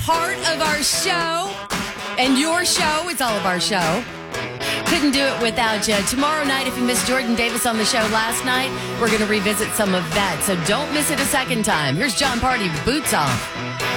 part of our show. And your show, it's all of our show. Couldn't do it without you. Tomorrow night, if you missed Jordan Davis on the show last night, we're going to revisit some of that. So don't miss it a second time. Here's John Party, Boots Off.